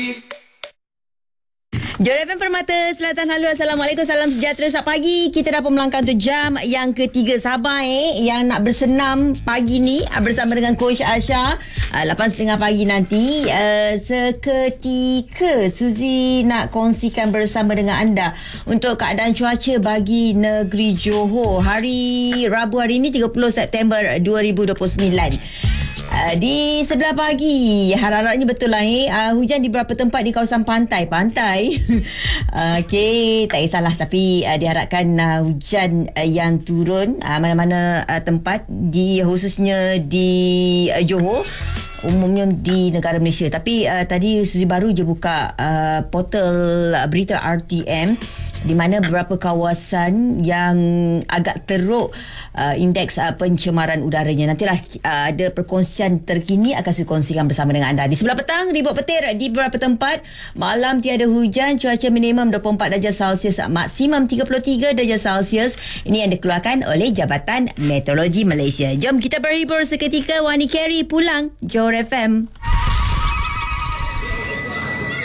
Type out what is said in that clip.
Johor FM Permata Selatan, halo, Assalamualaikum, salam sejahtera. Selamat pagi. Kita dah melangkah untuk jam yang ketiga. Sabar yang nak bersenam pagi ni bersama dengan Coach Asha 8.30 pagi nanti. Seketika Suzy nak kongsikan bersama dengan anda untuk keadaan cuaca bagi negeri Johor hari Rabu hari ini 30 September 2029. Di sebelah pagi harap-harapnya betul lah hujan di beberapa tempat di kawasan pantai. Okey, tak kisahlah, tapi diharapkan hujan yang turun mana-mana tempat, di khususnya di Johor, umumnya di negara Malaysia. Tapi tadi Suzy baru je buka portal berita RTM, di mana beberapa kawasan yang agak teruk indeks pencemaran udaranya. Nantilah ada perkongsian terkini akan saya kongsikan bersama dengan anda. Di sebelah petang, ribut petir di beberapa tempat. Malam tiada hujan, cuaca minimum 24 darjah Celsius, maksimum 33 darjah Celsius. Ini yang dikeluarkan oleh Jabatan Meteorologi Malaysia. Jom kita berhibur seketika. Wani Carey pulang Johor FM.